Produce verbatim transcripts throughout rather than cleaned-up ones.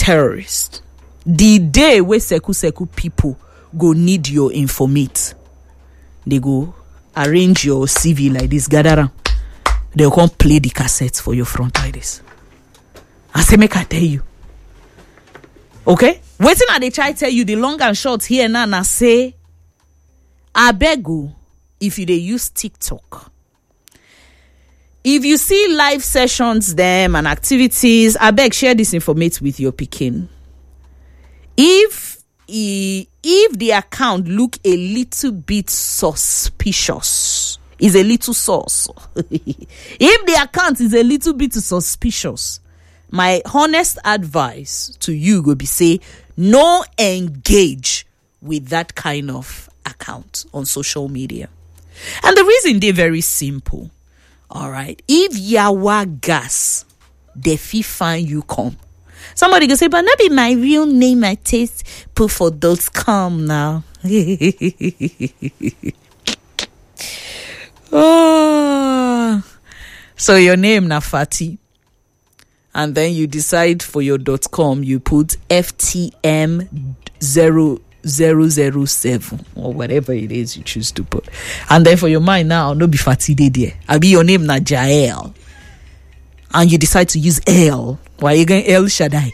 terrorist. The day where seku seku people go need your informate, they go arrange your C V like this, gather around. They'll come play the cassettes for your front like this. I say, make I tell you. Okay? Waiting at they try tell you the long and short here now, and I say, I beg you, if you they use TikTok, if you see live sessions, them and activities, I beg share this information with your pikin. If if the account look a little bit suspicious, is a little sus. If the account is a little bit suspicious, my honest advice to you go be say, no engage with that kind of account on social media. And the reason they're very simple. All right. If yawa gas, they fi find you come. Somebody can say, but not be my real name. I taste put for those come now. Oh. So your name na Fati. And then you decide for your dot com, you put F T M zero zero zero seven or whatever it is you choose to put. And then for your mind now, no be Fati dey there. I be your name na Jael. And you decide to use L. Why you going El Shaddai?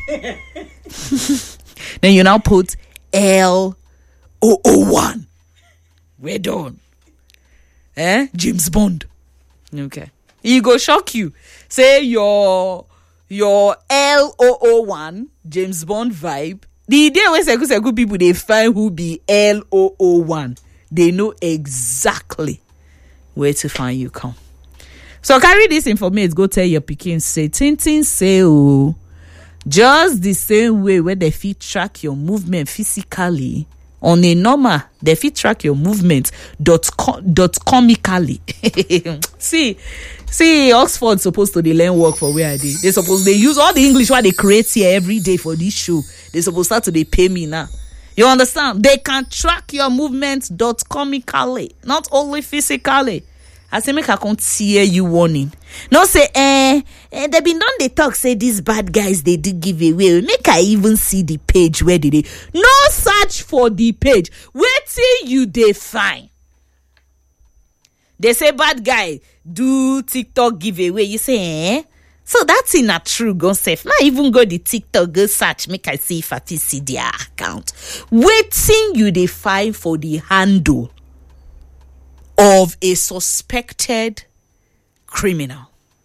Then you now put L zero zero one. We're done. Eh? James Bond. Okay. He go shock you. Say your your L zero zero one James Bond vibe. The day when seku seku people they find who be L zero zero one, they know exactly where to find you come. So carry this information, go tell your pikin, say, Tintin say, oh, just the same way where they fit track your movement physically, on a normal, they fit track your movement dot, com, dot comically. see, see, Oxford supposed to they learn work for where I did. They supposed they use all the English what they create here every day for this show. They supposed start to they pay me now. You understand? They can track your movement dot comically, not only physically. I say make I can't hear you warning. No say eh, eh they been done they talk say these bad guys they do give away. Make I even see the page where did they no search for the page. Wait till you they find. They say bad guy do TikTok giveaway. You say eh? So that's in a true go safe. Not even go the TikTok go search. Make I see if I see their account. Waiting you they find for the handle of a suspected criminal.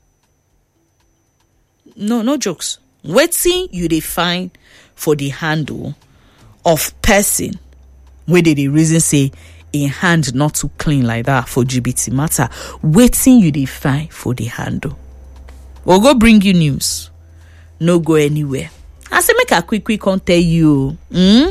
No, no jokes. Waiting you they find for the handle of person where they the reason say a hand not too clean like that for G B T matter. Waiting you they find for the handle. We'll go bring you news. No go anywhere. I say make a quick quick on tell you. Hmm?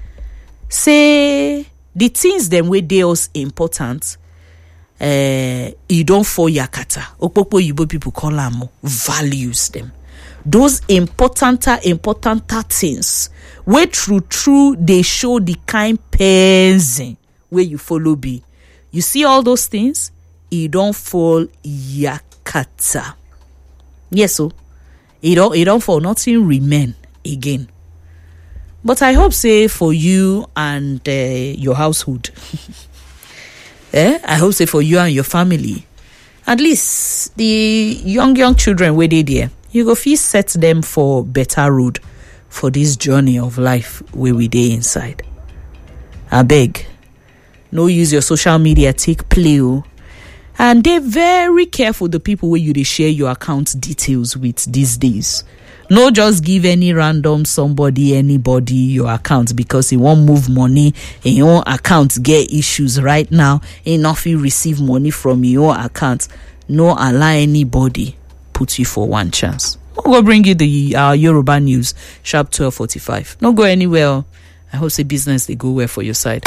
Say the things them where they was important. Uh, you don't fall yakata. Opopo Yibo people call them values them. Those important, important things where true, true they show the kind person where you follow be. You see all those things, you don't fall yakata. Yes, so it don't, it don't fall. Nothing remain again. But I hope say for you and uh, your household. Eh? I hope say for you and your family, at least the young young children where they there, you go first set them for better road for this journey of life where we dey inside. I beg, no use your social media take play, oh. And they very careful the people where you they share your account details with these days. No just give any random somebody, anybody your account because he won't move money in your account get issues right now. Enough you receive money from your account. No allow anybody put you for one chance. We'll go bring you the uh, Yoruba news, sharp twelve forty-five. No go anywhere. I hope say business they go well for your side.